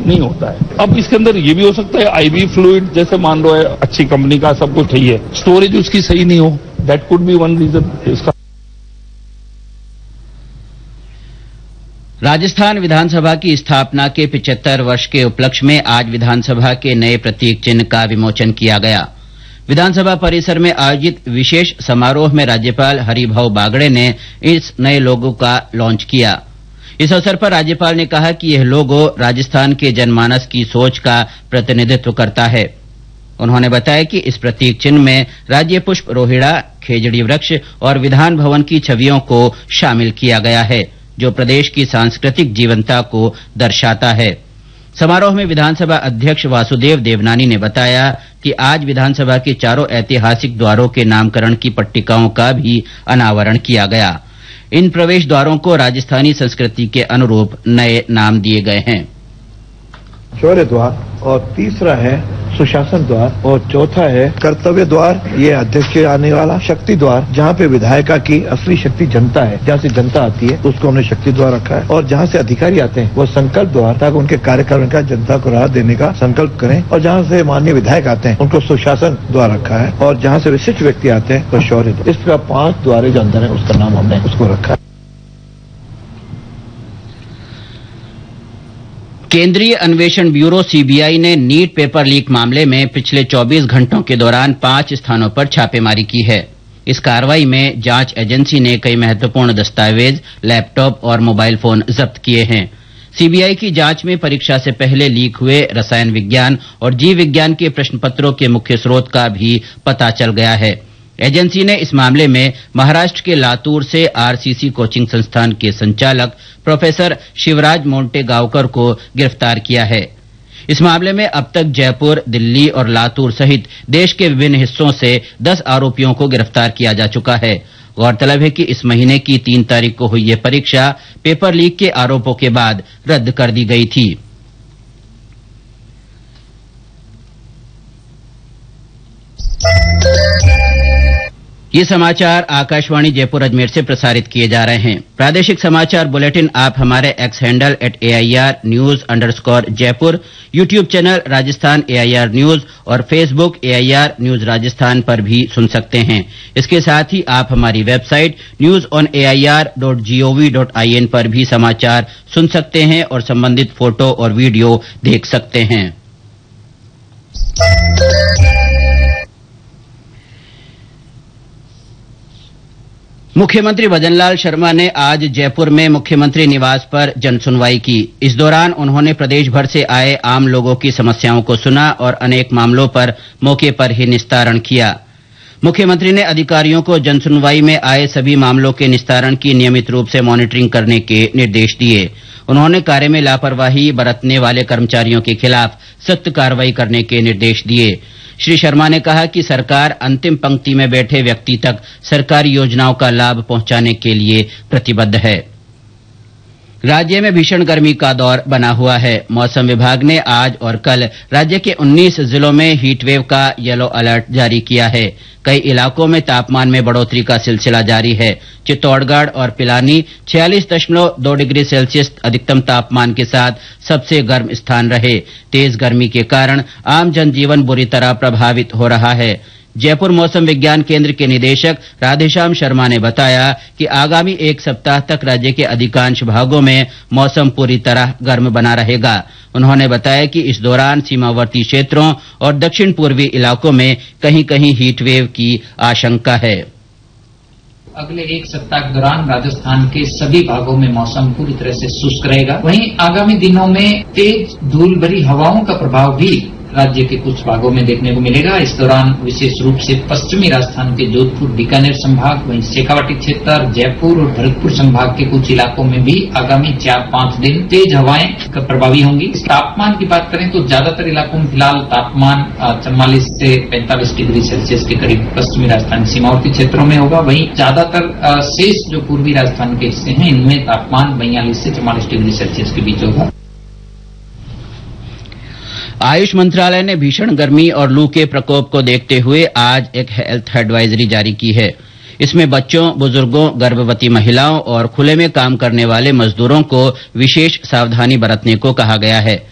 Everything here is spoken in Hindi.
नहीं होता है। अब इसके अंदर ये भी हो सकता है आईवी फ्लूइड जैसे मान लो है अच्छी कंपनी का सब कुछ है, स्टोरेज उसकी सही नहीं हो, that could be one reason इसका। राजस्थान विधानसभा की स्थापना के 75 वर्ष के उपलक्ष्य में आज विधानसभा के नए प्रतीक चिन्ह का विमोचन किया गया। विधानसभा परिसर में आयोजित विशेष समारोह में राज्यपाल हरिभाऊ बागड़े ने इस नए लोगो का लॉन्च किया। इस अवसर पर राज्यपाल ने कहा कि यह लोगो राजस्थान के जनमानस की सोच का प्रतिनिधित्व करता है। उन्होंने बताया कि इस प्रतीक चिन्ह में राज्य पुष्प रोहिड़ा, खेजड़ी वृक्ष और विधान भवन की छवियों को शामिल किया गया है, जो प्रदेश की सांस्कृतिक जीवंतता को दर्शाता है। समारोह में विधानसभा अध्यक्ष वासुदेव देवनानी ने बताया कि आज विधानसभा के चारों ऐतिहासिक द्वारों के नामकरण की पट्टिकाओं का भी अनावरण किया गया। इन प्रवेश द्वारों को राजस्थानी संस्कृति के अनुरूप नए नाम दिए गए हैं। शौर्य द्वार और तीसरा है सुशासन द्वार और चौथा है कर्तव्य द्वार। ये अध्यक्ष के आने वाला शक्ति द्वार, जहाँ पे विधायिका की असली शक्ति जनता है, जहाँ से जनता आती है उसको हमने शक्ति द्वार रखा है। और जहाँ से अधिकारी आते हैं वो संकल्प द्वार, ताकि उनके कार्यक्रम का जनता को राहत देने का संकल्प करें। और जहाँ से माननीय विधायक आते हैं उनको सुशासन द्वार रखा है। और जहाँ से विशिष्ट व्यक्ति आते हैं तो शौर्य द्वार। इस प्रकार 5 द्वारे जो अंदर है उसका नाम हमने उसको रखा है। केंद्रीय अन्वेषण ब्यूरो सीबीआई ने नीट पेपर लीक मामले में पिछले 24 घंटों के दौरान 5 स्थानों पर छापेमारी की है। इस कार्रवाई में जांच एजेंसी ने कई महत्वपूर्ण दस्तावेज, लैपटॉप और मोबाइल फोन जब्त किए हैं। सीबीआई की जांच में परीक्षा से पहले लीक हुए रसायन विज्ञान और जीव विज्ञान के प्रश्नपत्रों के मुख्य स्रोत का भी पता चल गया है। एजेंसी ने इस मामले में महाराष्ट्र के लातूर से आरसीसी कोचिंग संस्थान के संचालक प्रोफेसर शिवराज मोंटेगांवकर को गिरफ्तार किया है। इस मामले में अब तक जयपुर, दिल्ली और लातूर सहित देश के विभिन्न हिस्सों से 10 आरोपियों को गिरफ्तार किया जा चुका है। गौरतलब है कि इस महीने की 3 तारीख को हुई ये परीक्षा पेपर लीक के आरोपों के बाद रद्द कर दी गई थी। ये समाचार आकाशवाणी जयपुर अजमेर से प्रसारित किए जा रहे हैं। प्रादेशिक समाचार बुलेटिन आप हमारे x handle @AIRnews_जयपुर, YouTube channel Rajasthan AIR news और फेसबुक AIR न्यूज राजस्थान पर भी सुन सकते हैं। इसके साथ ही आप हमारी वेबसाइट newsonair.gov.in पर भी समाचार सुन सकते हैं और संबंधित फोटो और वीडियो देख सकते हैं। मुख्यमंत्री भजनलाल शर्मा ने आज जयपुर में मुख्यमंत्री निवास पर जनसुनवाई की। इस दौरान उन्होंने प्रदेश भर से आए आम लोगों की समस्याओं को सुना और अनेक मामलों पर मौके पर ही निस्तारण किया। मुख्यमंत्री ने अधिकारियों को जनसुनवाई में आए सभी मामलों के निस्तारण की नियमित रूप से मॉनिटरिंग करने के निर्देश दिए। उन्होंने कार्य में लापरवाही बरतने वाले कर्मचारियों के खिलाफ सख्त कार्रवाई करने के निर्देश दिए। श्री शर्मा ने कहा कि सरकार अंतिम पंक्ति में बैठे व्यक्ति तक सरकारी योजनाओं का लाभ पहुंचाने के लिए प्रतिबद्ध है। राज्य में भीषण गर्मी का दौर बना हुआ है। मौसम विभाग ने आज और कल राज्य के 19 जिलों में हीटवेव का येलो अलर्ट जारी किया है। कई इलाकों में तापमान में बढ़ोतरी का सिलसिला जारी है। चित्तौड़गढ़ और पिलानी 46.2 डिग्री सेल्सियस अधिकतम तापमान के साथ सबसे गर्म स्थान रहे। तेज गर्मी के कारण आम जनजीवन बुरी तरह प्रभावित हो रहा है। जयपुर मौसम विज्ञान केंद्र के निदेशक राधेश्याम शर्मा ने बताया कि आगामी 1 सप्ताह तक राज्य के अधिकांश भागों में मौसम पूरी तरह गर्म बना रहेगा। उन्होंने बताया कि इस दौरान सीमावर्ती क्षेत्रों और दक्षिण पूर्वी इलाकों में कहीं-कहीं हीटवेव की आशंका है। अगले 1 सप्ताह के दौरान राजस्थान के सभी भागों में मौसम पूरी तरह से शुष्क रहेगा। वहीं आगामी दिनों में तेज धूल भरी हवाओं का प्रभाव भी राज्य के कुछ भागों में देखने को मिलेगा। इस दौरान विशेष रूप से पश्चिमी राजस्थान के जोधपुर, बीकानेर संभाग, वहीं शेखावाटी क्षेत्र, जयपुर और भरतपुर संभाग के कुछ इलाकों में भी आगामी 4-5 दिन तेज हवाएं प्रभावी होंगी। इस तापमान की बात करें तो ज्यादातर इलाकों में फिलहाल तापमान 44 से 45 डिग्री सेल्सियस के करीब पश्चिमी राजस्थान सीमावर्ती क्षेत्रों में होगा। वहीं ज्यादातर शेष जो पूर्वी राजस्थान के हिस्से हैं इनमें तापमान 42 से 44 डिग्री सेल्सियस के बीच होगा। आयुष मंत्रालय ने भीषण गर्मी और लू के प्रकोप को देखते हुए आज एक हेल्थ एडवाइजरी जारी की है। इसमें बच्चों, बुजुर्गों, गर्भवती महिलाओं और खुले में काम करने वाले मजदूरों को विशेष सावधानी बरतने को कहा गया है।